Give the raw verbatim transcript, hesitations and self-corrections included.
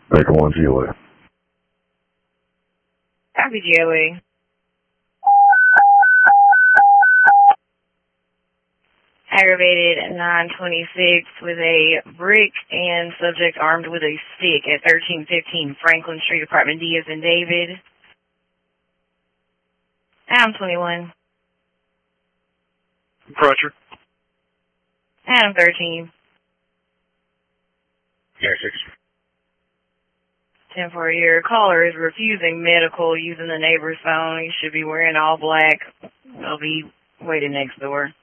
Baker one G O A. Copy G O A. Aggravated nine twenty-six with a brick and subject armed with a stick at thirteen fifteen Franklin Street, Apartment D as in David. Adam twenty-one. Crutcher. Adam thirteen. Yeah, six. ten for your caller is refusing medical using the neighbor's phone. He should be wearing all black. They'll be waiting next door.